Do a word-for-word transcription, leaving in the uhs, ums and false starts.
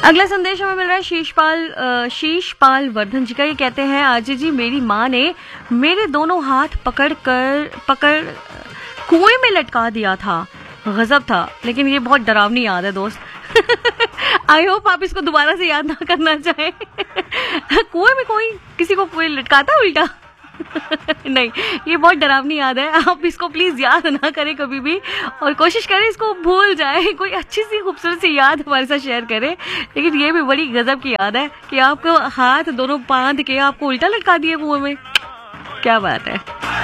अगला संदेश हमें मिल रहा है शीशपाल अ, शीशपाल वर्धन जी का। ये कहते हैं आजी जी, मेरी माँ ने मेरे दोनों हाथ पकड़ कर पकड़ कुएं में लटका दिया था। गजब था, लेकिन ये बहुत डरावनी याद है दोस्त। आई होप आप इसको दोबारा से याद ना करना चाहें। कुएं में कोई किसी को कोई लटकाता उल्टा? नहीं, ये बहुत डरावनी याद है। आप इसको प्लीज याद ना करें कभी भी, और कोशिश करें इसको भूल जाए। कोई अच्छी सी खूबसूरत सी याद हमारे साथ शेयर करें। लेकिन ये भी बड़ी गजब की याद है कि आपको हाथ दोनों बांध के आपको उल्टा लटका दिए कुएं में। क्या बात है।